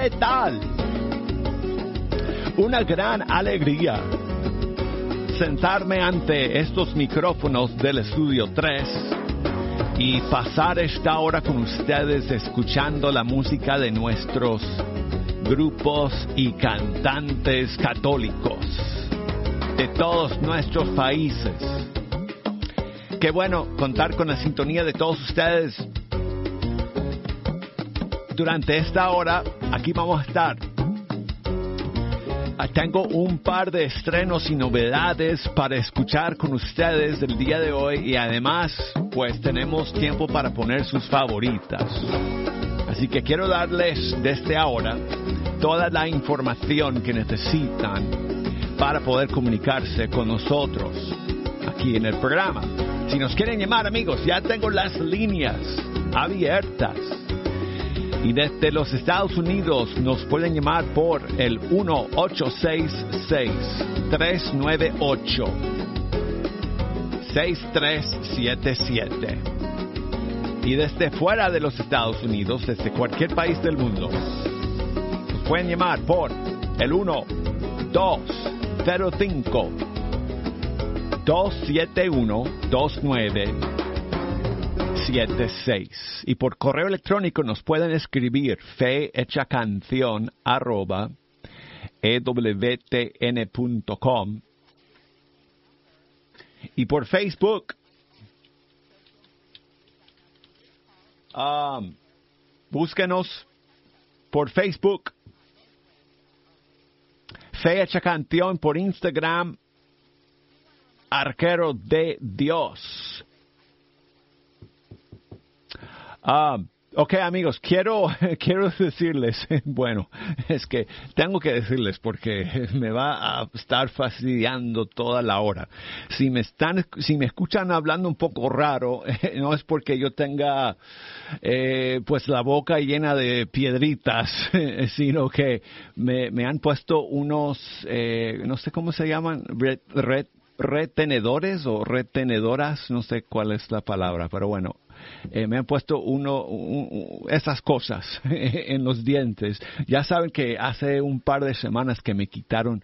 ¿Qué tal? Una gran alegría sentarme ante estos micrófonos del Estudio 3 y pasar esta hora con ustedes escuchando la música de nuestros grupos y cantantes católicos de todos nuestros países. Qué bueno contar con la sintonía de todos ustedes. Durante esta hora, aquí vamos a estar. Tengo un par de estrenos y novedades para escuchar con ustedes el día de hoy y además, pues tenemos tiempo para poner sus favoritas. Así que quiero darles desde ahora toda la información que necesitan para poder comunicarse con nosotros aquí en el programa. Si nos quieren llamar, amigos, ya tengo las líneas abiertas. Y desde los Estados Unidos nos pueden llamar por el 1-866-398-6377. Y desde fuera de los Estados Unidos, desde cualquier país del mundo, nos pueden llamar por el 1-205-271-2976. Y por correo electrónico nos pueden escribir fehechacancion@ewtn.com. Y por Facebook, búsquenos por Facebook, Fe Hecha Canción, por Instagram, Arquero de Dios. Ok, amigos, quiero decirles, bueno, es que tengo que decirles porque me va a estar fastidiando toda la hora. Si me escuchan hablando un poco raro, no es porque yo tenga pues la boca llena de piedritas, sino que me han puesto unos, no sé cómo se llaman, retenedores o retenedoras, no sé cuál es la palabra, pero bueno. Me han puesto esas cosas en los dientes. Ya saben que hace un par de semanas que me quitaron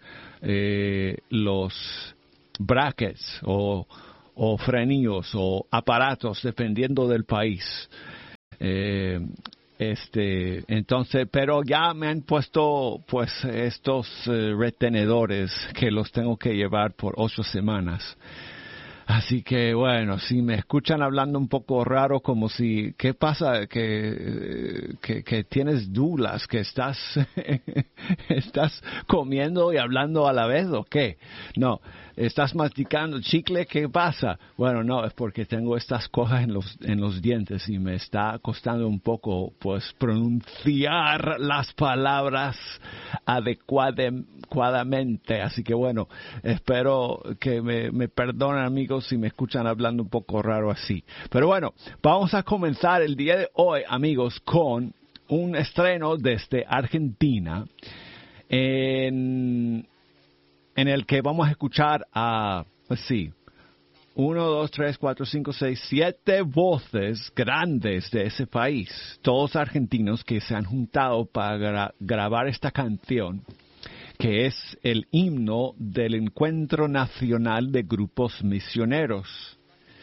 los brackets o frenillos o aparatos, dependiendo del país. Entonces, pero ya me han puesto pues estos retenedores que los tengo que llevar por 8 semanas. Así que bueno, si me escuchan hablando un poco raro, como si, ¿qué pasa? Que tienes dudas, que estás comiendo y hablando a la vez, ¿o qué? No, estás masticando chicle, ¿qué pasa? Bueno, no, es porque tengo estas cosas en los dientes y me está costando un poco, pues, pronunciar las palabras adecuadamente. Así que bueno, espero que me perdonen, amigos, si me escuchan hablando un poco raro así. Pero bueno, vamos a comenzar el día de hoy, amigos, con un estreno desde Argentina en el que vamos a escuchar a, sí, 1, 2, 3, 4, 5, 6, 7 voces grandes de ese país, todos argentinos que se han juntado para grabar esta canción, que es el himno del Encuentro Nacional de Grupos Misioneros.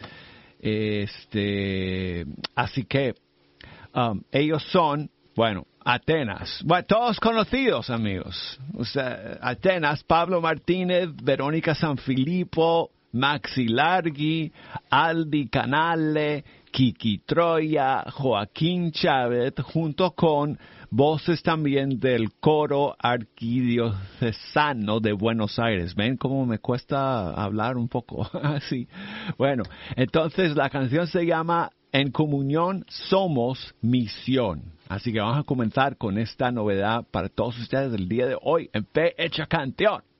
Así que ellos son, bueno, Atenas. Bueno, todos conocidos, amigos. O sea, Atenas, Pablo Martínez, Verónica Sanfilippo, Maxi Largui, Aldi Canale, Kiki Troya, Joaquín Chávez, junto con voces también del coro arquidiocesano de Buenos Aires. ¿Ven cómo me cuesta hablar un poco así? Bueno, entonces la canción se llama En Comunión Somos Misión. Así que vamos a comenzar con esta novedad para todos ustedes el día de hoy en Fe Hecha Canción.